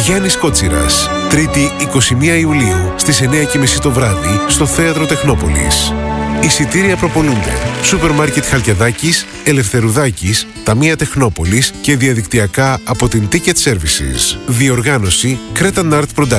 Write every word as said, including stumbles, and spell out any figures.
Γιάννης Κότσιρας. Τρίτη εικοστή πρώτη Ιουλίου στις εννιά και μισή το βράδυ στο Θέατρο Τεχνόπολης. Εισιτήρια προπολούνται. Σούπερ Μάρκετ Χαλκιαδάκης, Ελευθερουδάκης, Ταμεία Τεχνόπολης και διαδικτυακά από την Ticket Services. Διοργάνωση Cretan Art Production.